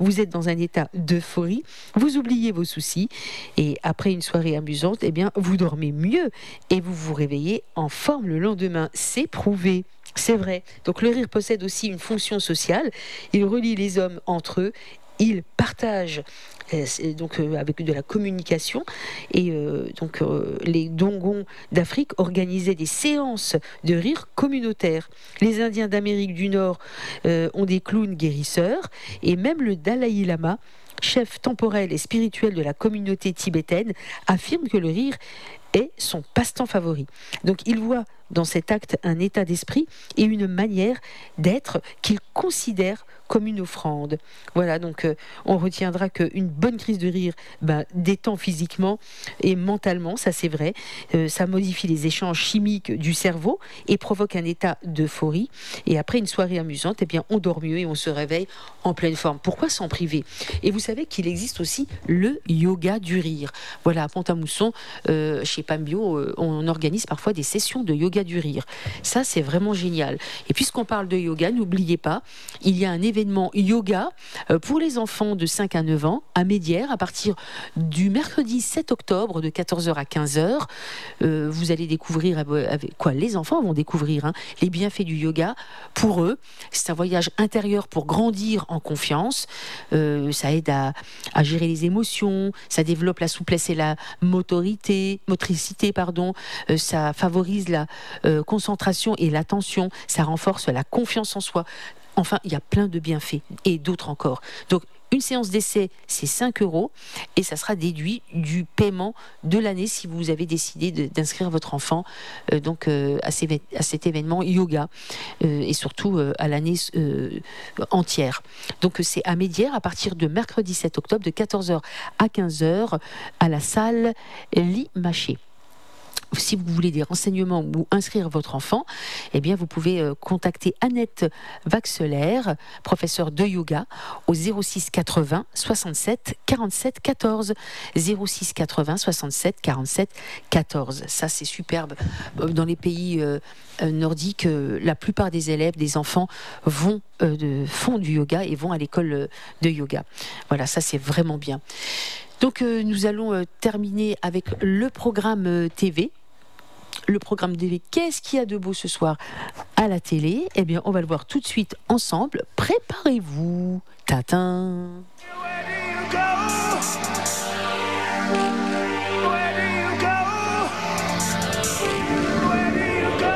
vous êtes dans un état d'euphorie, vous oubliez vos soucis et après une soirée amusante, eh bien, vous dormez mieux et vous vous réveillez en forme le lendemain. C'est prouvé. C'est vrai. Donc le rire possède aussi une fonction sociale. Il relie les hommes entre eux. Il partage avec de la communication et les Dongons d'Afrique organisaient des séances de rire communautaires. Les Indiens d'Amérique du Nord ont des clowns guérisseurs et même le Dalai Lama, chef temporel et spirituel de la communauté tibétaine, affirme que le rire est son passe-temps favori. Donc il voit dans cet acte un état d'esprit et une manière d'être qu'il considère comme une offrande. Voilà, donc on retiendra qu'une bonne crise de rire détend physiquement et mentalement, ça c'est vrai. Ça modifie les échanges chimiques du cerveau et provoque un état d'euphorie. Et après une soirée amusante, eh bien, on dort mieux et on se réveille en pleine forme. Pourquoi s'en priver ? Et vous savez qu'il existe aussi le yoga du rire. Voilà, à Pont-à-Mousson, chez Pambio, on organise parfois des sessions de yoga du rire. Ça, c'est vraiment génial. Et puisqu'on parle de yoga, n'oubliez pas, il y a un événement yoga pour les enfants de 5 à 9 ans à Médières à partir du mercredi 7 octobre de 14h à 15h. Vous allez découvrir, les enfants vont découvrir les bienfaits du yoga. Pour eux, c'est un voyage intérieur pour grandir en confiance. Ça aide à gérer les émotions, ça développe la souplesse et la motricité, ça favorise la concentration et l'attention, ça renforce la confiance en soi. Enfin, il y a plein de bienfaits et d'autres encore. Donc, une séance d'essai, c'est 5 € et ça sera déduit du paiement de l'année si vous avez décidé d'inscrire votre enfant à cet événement yoga et surtout à l'année entière. Donc, c'est à Médières à partir de mercredi 7 octobre de 14h à 15h à la salle Limaché. Si vous voulez des renseignements ou inscrire votre enfant, eh bien vous pouvez contacter Annette Vaxelaire, professeure de yoga, au 06 80 67 47 14. 06 80 67 47 14. Ça, c'est superbe. Dans les pays nordiques, la plupart des élèves, des enfants, font du yoga et vont à l'école de yoga. Voilà, ça, c'est vraiment bien. Donc, nous allons terminer avec le programme TV. Le programme TV, qu'est-ce qu'il y a de beau ce soir à la télé ? Eh bien, on va le voir tout de suite ensemble. Préparez-vous. Tatin.